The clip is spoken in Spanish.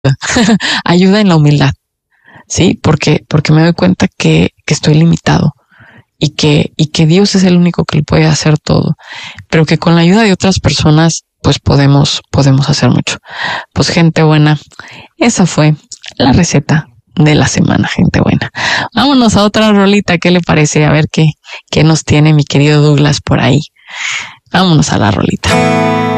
ayuda en la humildad, ¿sí? Porque me doy cuenta que estoy limitado y que Dios es el único que lo puede hacer todo, pero que con la ayuda de otras personas, pues podemos hacer mucho. Pues gente buena, esa fue la receta de la semana, gente buena. Vámonos a otra rolita, ¿qué le parece? A ver qué nos tiene mi querido Douglas por ahí. Vámonos a la rolita.